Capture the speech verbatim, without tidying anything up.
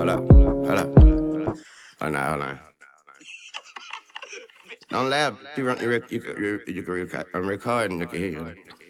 Hold up, hold up. Hold on, hold on. Don't laugh. You, run, you, rec- you, you, you, you, rec- I'm recording. You can hear you.